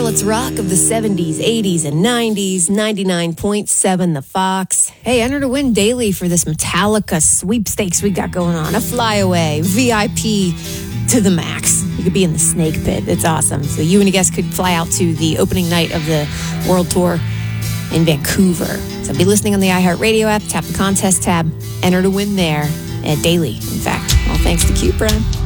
let's rock of the 70s, 80s, and 90s. 99.7 The Fox. Hey, enter to win daily for this Metallica sweepstakes we got going on. A flyaway, VIP to the max. You could be in the snake pit. It's awesome. So you and a guest could fly out to the opening night of the World Tour in Vancouver. So be listening on the iHeartRadio app, tap the contest tab, enter to win there, daily, in fact. All thanks to Q Prime.